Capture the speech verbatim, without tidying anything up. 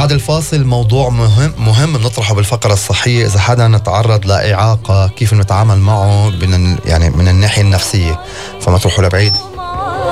بعد الفاصل موضوع مهم مهم بنطرحه بالفقرة الصحية. إذا حدا نتعرض لإعاقة كيف نتعامل معه من يعني من الناحية النفسية، فما تروحوا لبعيد.